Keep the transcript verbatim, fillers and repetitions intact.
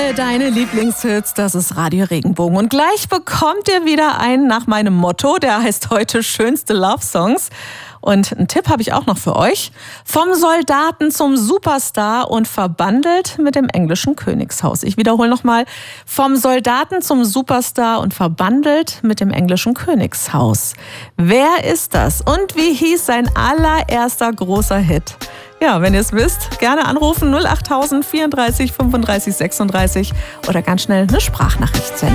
Alle deine Lieblingshits, das ist Radio Regenbogen. Und gleich bekommt ihr wieder einen nach meinem Motto, der heißt heute schönste Love Songs. Und einen Tipp habe ich auch noch für euch. Vom Soldaten zum Superstar und verbandelt mit dem englischen Königshaus. Ich wiederhole nochmal. Vom Soldaten zum Superstar und verbandelt mit dem englischen Königshaus. Wer ist das? Und wie hieß sein allererster großer Hit? Ja, wenn ihr es wisst, gerne anrufen null achttausend vierunddreißig fünfunddreißig sechsunddreißig oder ganz schnell eine Sprachnachricht senden.